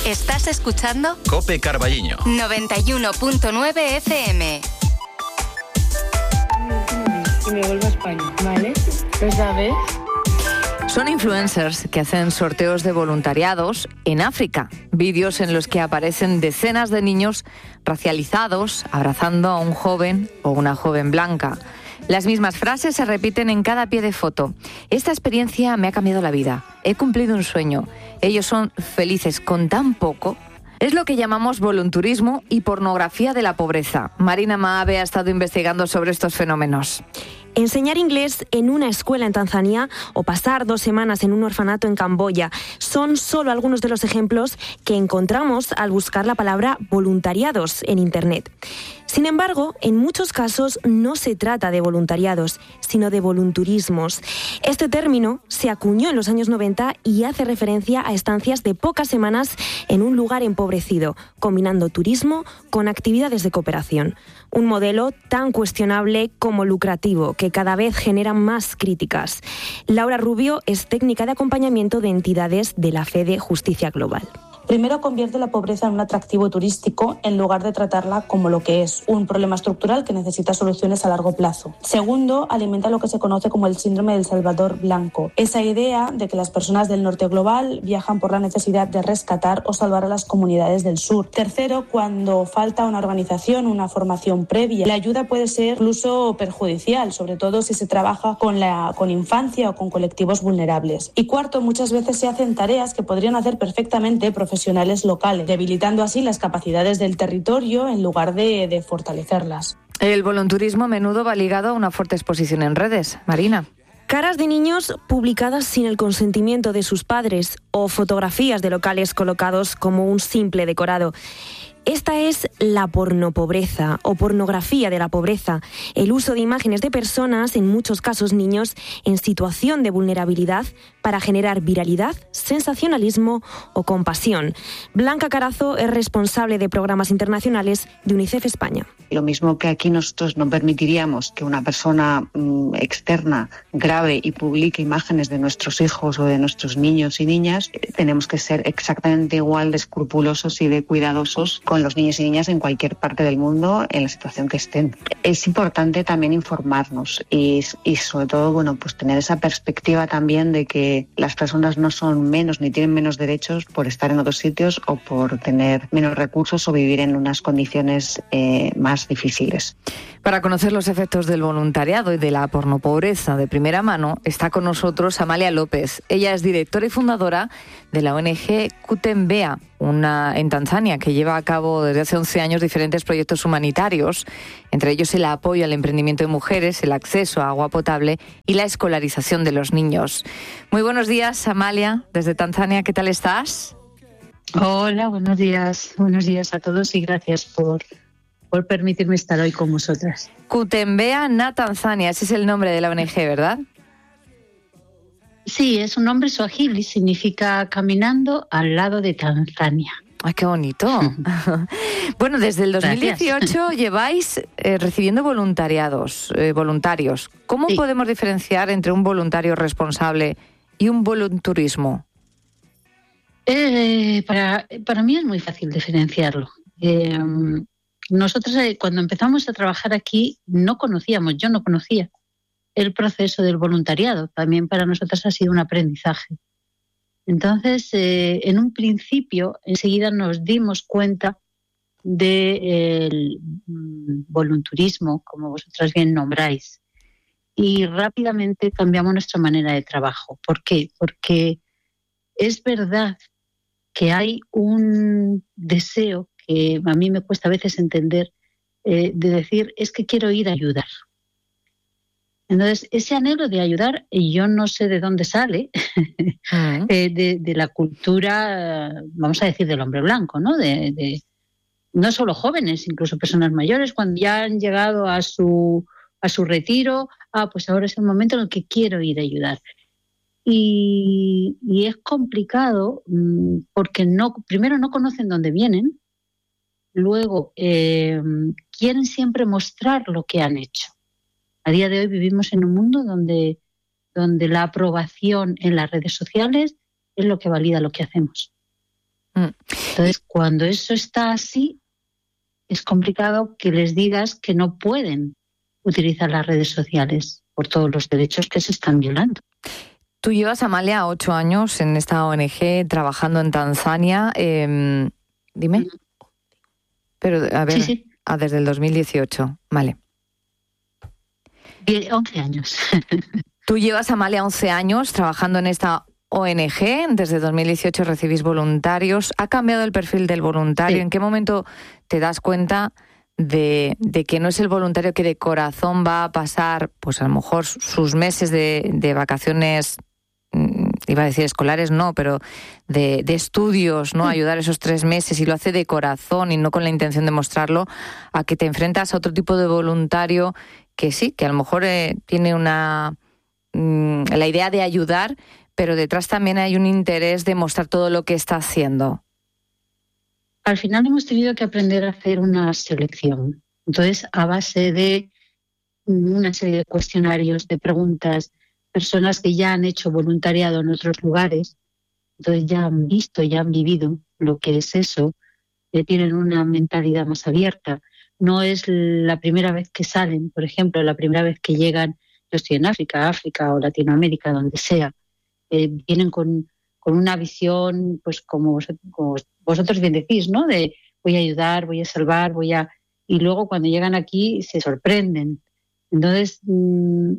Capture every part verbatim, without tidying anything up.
Estás escuchando COPE Carballiño noventa y uno punto nueve F M. Y me vuelvo a España, ¿vale? ¿Lo sabes? Son influencers que hacen sorteos de voluntariados en África. Vídeos en los que aparecen decenas de niños racializados abrazando a un joven o una joven blanca. Las mismas frases se repiten en cada pie de foto. Esta experiencia me ha cambiado la vida. He cumplido un sueño. Ellos son felices con tan poco. Es lo que llamamos volunturismo y pornografía de la pobreza. Marina Maabe ha estado investigando sobre estos fenómenos. Enseñar inglés en una escuela en Tanzania o pasar dos semanas en un orfanato en Camboya son solo algunos de los ejemplos que encontramos al buscar la palabra voluntariados en Internet. Sin embargo, en muchos casos no se trata de voluntariados, sino de volunturismos. Este término se acuñó en los años noventa y hace referencia a estancias de pocas semanas en un lugar empobrecido, combinando turismo con actividades de cooperación. Un modelo tan cuestionable como lucrativo, que cada vez genera más críticas. Laura Rubio es técnica de acompañamiento de entidades de la Fede Justicia Global. Primero, convierte la pobreza en un atractivo turístico en lugar de tratarla como lo que es, un problema estructural que necesita soluciones a largo plazo. Segundo, alimenta lo que se conoce como el síndrome del Salvador Blanco, esa idea de que las personas del norte global viajan por la necesidad de rescatar o salvar a las comunidades del sur. Tercero, cuando falta una organización, una formación previa, la ayuda puede ser incluso perjudicial, sobre todo si se trabaja con la con infancia o con colectivos vulnerables. Y cuarto, muchas veces se hacen tareas que podrían hacer perfectamente profesionales profesionales locales, debilitando así las capacidades del territorio en lugar de, de fortalecerlas. El volunturismo a menudo va ligado a una fuerte exposición en redes. Marina. Caras de niños publicadas sin el consentimiento de sus padres o fotografías de locales colocados como un simple decorado. Esta es la pornopobreza o pornografía de la pobreza, el uso de imágenes de personas, en muchos casos niños, en situación de vulnerabilidad para generar viralidad, sensacionalismo o compasión. Blanca Carazo es responsable de programas internacionales de UNICEF España. Lo mismo que aquí nosotros no permitiríamos que una persona mmm, externa grabe y publique imágenes de nuestros hijos o de nuestros niños y niñas, tenemos que ser exactamente igual de escrupulosos y de cuidadosos con los niños y niñas en cualquier parte del mundo, en la situación que estén. Es importante también informarnos y, y sobre todo, bueno, pues tener esa perspectiva también de que las personas no son menos ni tienen menos derechos por estar en otros sitios o por tener menos recursos o vivir en unas condiciones eh, más difíciles. Para conocer los efectos del voluntariado y de la pornopobreza de primera mano, está con nosotros Amalia López. Ella es directora y fundadora de la O N G Kutembea, una en Tanzania, que lleva a cabo desde hace once años diferentes proyectos humanitarios, entre ellos el apoyo al emprendimiento de mujeres, el acceso a agua potable y la escolarización de los niños. Muy buenos días, Amalia, desde Tanzania, ¿qué tal estás? Hola, buenos días, buenos días a todos y gracias por, por permitirme estar hoy con vosotras. Kutembea na Tanzania, ese es el nombre de la O N G, ¿verdad? Sí, es un nombre suajili, significa caminando al lado de Tanzania. ¡Ay, qué bonito! Bueno, desde el dos mil dieciocho Gracias. lleváis eh, recibiendo voluntariados, eh, voluntarios. ¿Cómo sí. podemos diferenciar entre un voluntario responsable y un volunturismo? Eh, para, para mí es muy fácil diferenciarlo. Eh, nosotros eh, cuando empezamos a trabajar aquí no conocíamos, yo no conocía el proceso del voluntariado. También para nosotros ha sido un aprendizaje. Entonces, eh, en un principio, enseguida nos dimos cuenta del mm, volunturismo, como vosotras bien nombráis, y rápidamente cambiamos nuestra manera de trabajo. ¿Por qué? Porque es verdad que hay un deseo que a mí me cuesta a veces entender, eh, de decir, es que quiero ir a ayudar. Entonces, ese anhelo de ayudar, yo no sé de dónde sale, uh-huh. eh, de, de la cultura, vamos a decir, del hombre blanco, ¿no? De, de no solo jóvenes, incluso personas mayores, cuando ya han llegado a su, a su retiro, ah, pues ahora es el momento en el que quiero ir a ayudar. Y, y es complicado mmm, porque no, primero no conocen dónde vienen, luego eh, quieren siempre mostrar lo que han hecho. A día de hoy vivimos en un mundo donde, donde la aprobación en las redes sociales es lo que valida lo que hacemos. Mm. Entonces, cuando eso está así, es complicado que les digas que no pueden utilizar las redes sociales por todos los derechos que se están violando. Tú llevas, Amalia, ocho años en esta O N G trabajando en Tanzania. Eh, dime. Pero, a ver, sí, sí. Ah, desde el dos mil dieciocho. Vale. once años. Tú llevas, Amalia, once años trabajando en esta O N G. Desde dos mil dieciocho recibís voluntarios. ¿Ha cambiado el perfil del voluntario? Sí. ¿En qué momento te das cuenta de, de que no es el voluntario que de corazón va a pasar, pues a lo mejor sus meses de, de vacaciones, iba a decir escolares, no, pero de, de estudios, ¿no? Ayudar esos tres meses y lo hace de corazón y no con la intención de mostrarlo, a que te enfrentas a otro tipo de voluntario que sí, que a lo mejor eh, tiene una mmm, la idea de ayudar, pero detrás también hay un interés de mostrar todo lo que está haciendo. Al final hemos tenido que aprender a hacer una selección. Entonces, a base de una serie de cuestionarios, de preguntas, personas que ya han hecho voluntariado en otros lugares, entonces ya han visto, ya han vivido lo que es eso, que tienen una mentalidad más abierta. No es la primera vez que salen, por ejemplo, la primera vez que llegan, yo estoy en África, África o Latinoamérica, donde sea, eh, vienen con, con una visión, pues como vosotros, como vosotros bien decís, ¿no? De voy a ayudar, voy a salvar, voy a... Y luego cuando llegan aquí se sorprenden. Entonces, mmm,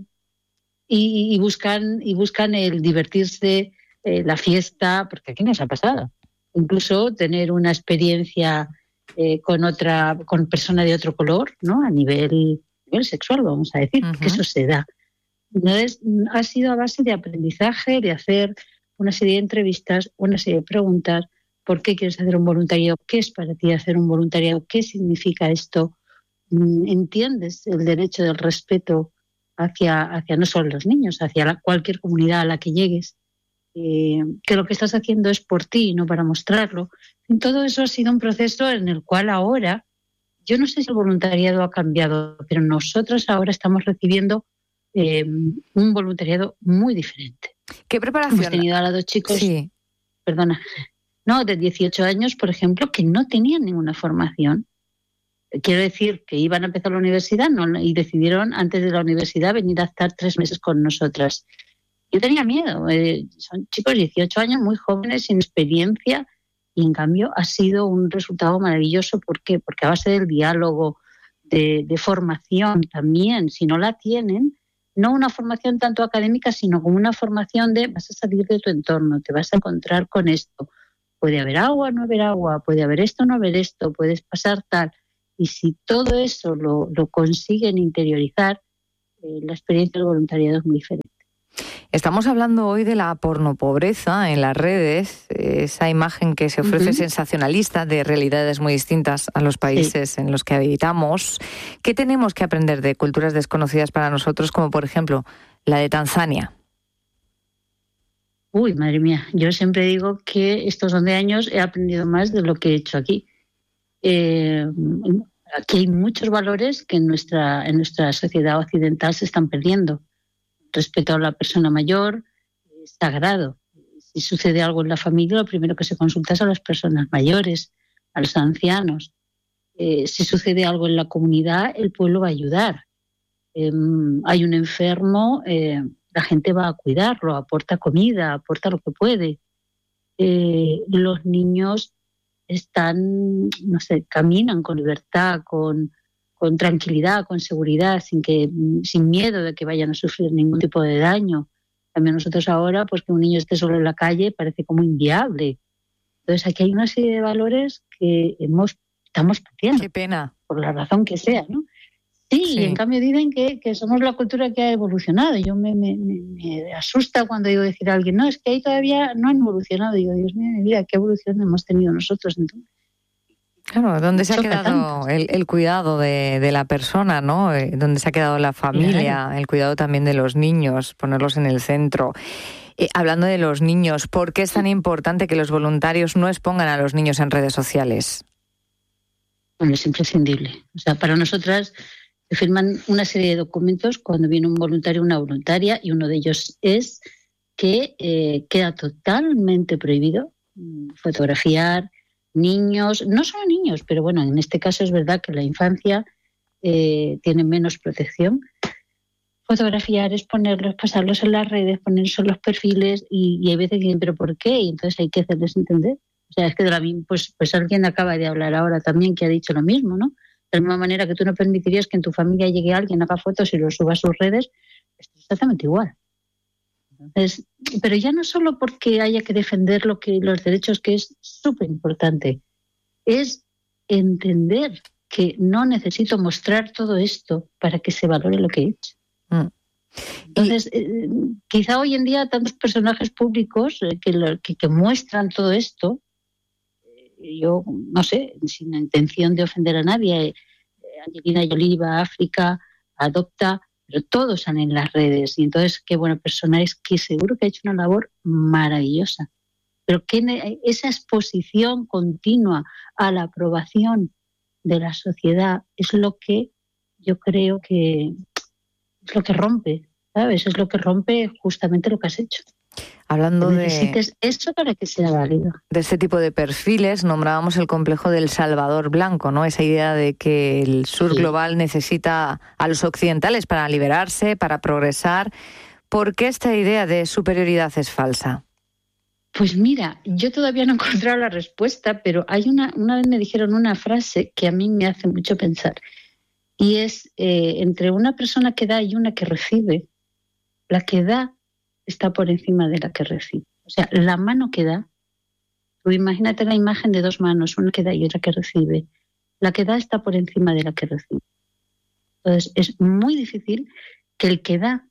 y, y buscan y buscan el divertirse, eh, la fiesta, porque aquí nos ha pasado. Incluso tener una experiencia eh, con otra, con persona de otro color, ¿no? A nivel, nivel sexual, vamos a decir, uh-huh. porque eso se da. Entonces, ha sido a base de aprendizaje, de hacer una serie de entrevistas, una serie de preguntas. ¿Por qué quieres hacer un voluntariado? ¿Qué es para ti hacer un voluntariado? ¿Qué significa esto? ¿Entiendes el derecho del respeto hacia, hacia no solo los niños, hacia la, cualquier comunidad a la que llegues? Eh, que lo que estás haciendo es por ti, no para mostrarlo. Y todo eso ha sido un proceso en el cual ahora, yo no sé si el voluntariado ha cambiado, pero nosotros ahora estamos recibiendo eh, un voluntariado muy diferente. ¿Qué preparación? Hemos tenido a los dos chicos, sí. perdona, no, de dieciocho años, por ejemplo, que no tenían ninguna formación. Quiero decir que iban a empezar la universidad no, y decidieron antes de la universidad venir a estar tres meses con nosotras. Yo tenía miedo, eh, son chicos de dieciocho años, muy jóvenes, sin experiencia, y en cambio ha sido un resultado maravilloso. ¿Por qué? Porque a base del diálogo, de, de formación también, si no la tienen, no una formación tanto académica, sino como una formación de vas a salir de tu entorno, te vas a encontrar con esto. Puede haber agua, no haber agua, puede haber esto, no haber esto, puedes pasar tal. Y si todo eso lo, lo consiguen interiorizar, eh, la experiencia del voluntariado es muy diferente. Estamos hablando hoy de la pornopobreza en las redes, esa imagen que se ofrece uh-huh. sensacionalista de realidades muy distintas a los países sí. en los que habitamos. ¿Qué tenemos que aprender de culturas desconocidas para nosotros, como por ejemplo la de Tanzania? Uy, madre mía, yo siempre digo que estos once años he aprendido más de lo que he hecho aquí. Eh, aquí hay muchos valores que en nuestra, en nuestra sociedad occidental se están perdiendo. Respeto a la persona mayor es sagrado. Si sucede algo en la familia, lo primero que se consulta es a las personas mayores, a los ancianos. Eh, si sucede algo en la comunidad, el pueblo va a ayudar. Eh, hay un enfermo, eh, la gente va a cuidarlo, aporta comida, aporta lo que puede. Eh, los niños están, no sé, caminan con libertad, con, con tranquilidad, con seguridad, sin que, sin miedo de que vayan a sufrir ningún tipo de daño. También nosotros ahora, pues que un niño esté solo en la calle parece como inviable. Entonces aquí hay una serie de valores que hemos, estamos perdiendo. Qué pena. Por la razón que sea, ¿no? Sí, sí. Y en cambio dicen que, que somos la cultura que ha evolucionado. Yo me, me, me, me asusta cuando digo decir a alguien, no, es que ahí todavía no han evolucionado. Digo, Dios mío, mi vida, ¿qué evolución hemos tenido nosotros entonces? Claro, ¿dónde se ha quedado el, el cuidado de, de la persona, ¿no? ¿Dónde se ha quedado la familia? Claro. El cuidado también de los niños, ponerlos en el centro. Eh, hablando de los niños, ¿por qué es tan importante que los voluntarios no expongan a los niños en redes sociales? Bueno, es imprescindible. O sea, para nosotras se firman una serie de documentos cuando viene un voluntario o una voluntaria, y uno de ellos es que eh, queda totalmente prohibido fotografiar niños, no solo niños, pero bueno, en este caso es verdad que la infancia eh, tiene menos protección. Fotografiar, exponerlos, pasarlos en las redes, ponerlos en los perfiles y, y hay veces que dicen, ¿pero por qué? Y entonces hay que hacerles entender. O sea, es que de la, pues, pues alguien acaba de hablar ahora también que ha dicho lo mismo, ¿no? De la misma manera que tú no permitirías que en tu familia llegue alguien, haga fotos y los suba a sus redes, es exactamente igual. Entonces, pero ya no solo porque haya que defender lo que, los derechos, que es súper importante, es entender que no necesito mostrar todo esto para que se valore lo que he hecho. Mm. Entonces, eh, quizá hoy en día tantos personajes públicos eh, que, lo, que, que muestran todo esto, eh, yo no sé, sin la intención de ofender a nadie, eh, Angelina Jolie va a África, adopta, pero todos salen en las redes y entonces qué buena persona es, que seguro que ha hecho una labor maravillosa. Pero que esa exposición continua a la aprobación de la sociedad es lo que yo creo que es lo que rompe, ¿sabes? Es lo que rompe justamente lo que has hecho. Hablando Necesites de eso para que sea válido. De este tipo de perfiles, nombrábamos el complejo del Salvador Blanco, ¿no? Esa idea de que el sur sí. global necesita a los occidentales para liberarse, para progresar. ¿Por qué esta idea de superioridad es falsa? Pues mira, yo todavía no he encontrado la respuesta, pero hay una, una vez me dijeron una frase que a mí me hace mucho pensar. Y es, eh, entre una persona que da y una que recibe, la que da está por encima de la que recibe. O sea, la mano que da, tú imagínate la imagen de dos manos, una que da y otra que recibe. La que da está por encima de la que recibe. Entonces, es muy difícil que el que da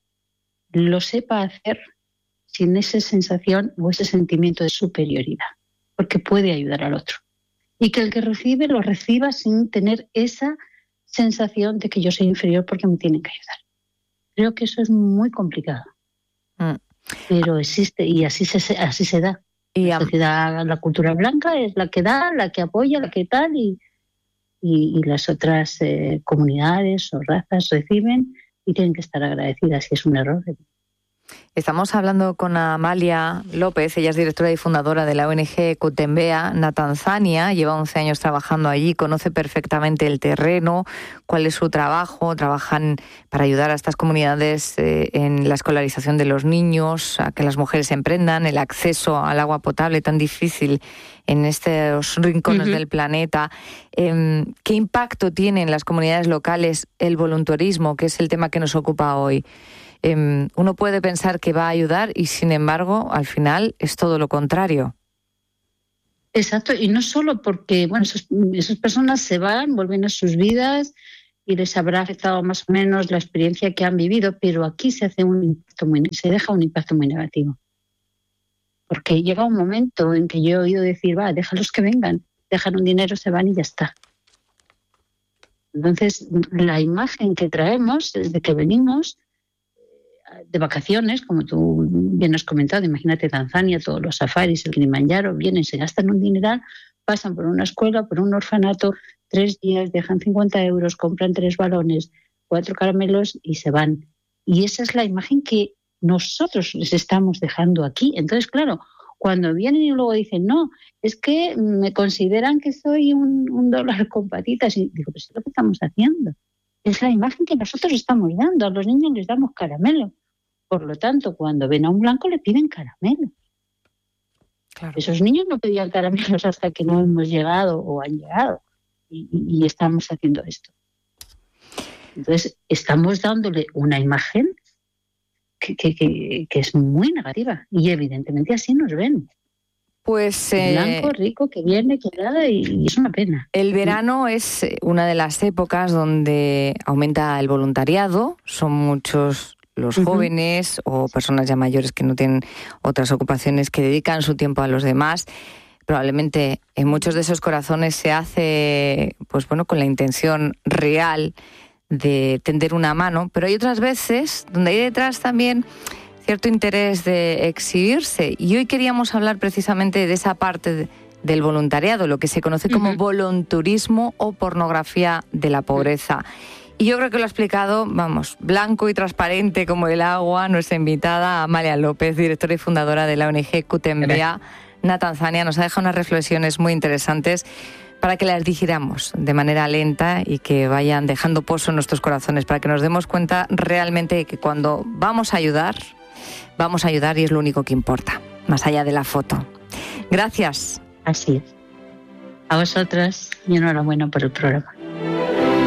lo sepa hacer sin esa sensación o ese sentimiento de superioridad, porque puede ayudar al otro. Y que el que recibe lo reciba sin tener esa sensación de que yo soy inferior porque me tienen que ayudar. Creo que eso es muy complicado. Mm. Pero existe y así se, así se da. Y la sociedad, la cultura blanca es la que da, la que apoya, la que tal, y, y, y las otras eh, comunidades o razas reciben y tienen que estar agradecidas si es un error. Estamos hablando con Amalia López, ella es directora y fundadora de la O N G Kutembea na Tanzania, lleva once años trabajando allí, conoce perfectamente el terreno, cuál es su trabajo, trabajan para ayudar a estas comunidades eh, en la escolarización de los niños, a que las mujeres emprendan, el acceso al agua potable tan difícil en estos rincones uh-huh. del planeta. Eh, ¿Qué impacto tiene en las comunidades locales el voluntarismo, que es el tema que nos ocupa hoy? Eh, uno puede pensar que va a ayudar y, sin embargo, al final es todo lo contrario. Exacto, y no solo porque, bueno, esos, esas personas se van, vuelven a sus vidas y les habrá afectado más o menos la experiencia que han vivido, pero aquí se hace un impacto muy, se deja un impacto muy negativo. Porque llega un momento en que yo he oído decir, va, déjalos que vengan, dejan un dinero, se van y ya está. Entonces, la imagen que traemos desde que venimos de vacaciones, como tú bien has comentado, imagínate Tanzania, todos los safaris, el Kilimanjaro, vienen, se gastan un dineral, pasan por una escuela, por un orfanato, tres días, dejan cincuenta euros, compran tres balones, cuatro caramelos y se van. Y esa es la imagen que nosotros les estamos dejando aquí. Entonces, claro, cuando vienen y luego dicen, no, es que me consideran que soy un, un dólar con patitas, y digo, pues es lo que estamos haciendo. Es la imagen que nosotros estamos dando. A los niños les damos caramelo. Por lo tanto, cuando ven a un blanco le piden caramelo. Claro. Esos niños no pedían caramelos hasta que no hemos llegado o han llegado. Y, y, y estamos haciendo esto. Entonces, estamos dándole una imagen que, que, que, que es muy negativa. Y evidentemente así nos ven. Pues eh, blanco, rico, que viene, que da, y es una pena. El verano es una de las épocas donde aumenta el voluntariado. Son muchos los uh-huh. jóvenes o personas ya mayores que no tienen otras ocupaciones, que dedican su tiempo a los demás. Probablemente en muchos de esos corazones se hace, pues bueno, con la intención real de tender una mano, pero hay otras veces donde hay detrás también cierto interés de exhibirse. Y hoy queríamos hablar precisamente de esa parte de, del voluntariado, lo que se conoce como uh-huh. volunturismo o pornografía de la pobreza. Y yo creo que lo ha explicado, vamos, blanco y transparente como el agua, nuestra invitada Amalia López, directora y fundadora de la O N G Kutembea una Tanzania, nos ha dejado unas reflexiones muy interesantes para que las digiramos de manera lenta y que vayan dejando pozo en nuestros corazones, para que nos demos cuenta realmente de que cuando vamos a ayudar, vamos a ayudar y es lo único que importa, más allá de la foto. Gracias. Así es. A vosotras y enhorabuena por el programa.